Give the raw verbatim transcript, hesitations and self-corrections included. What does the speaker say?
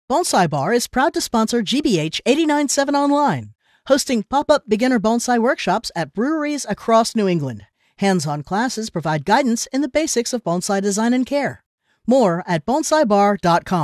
Bonsai Bar is proud to sponsor G B H eighty-nine point seven Online, hosting pop-up beginner bonsai workshops at breweries across New England. Hands-on classes provide guidance in the basics of bonsai design and care. More at bonsai bar dot com.